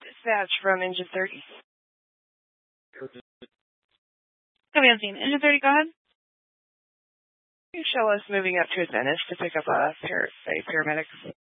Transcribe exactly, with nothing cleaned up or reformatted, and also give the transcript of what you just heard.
dispatch from Engine thirty. Copy on scene. Engine thirty, go ahead. You show us moving up to Venice to pick up a, par- a paramedic.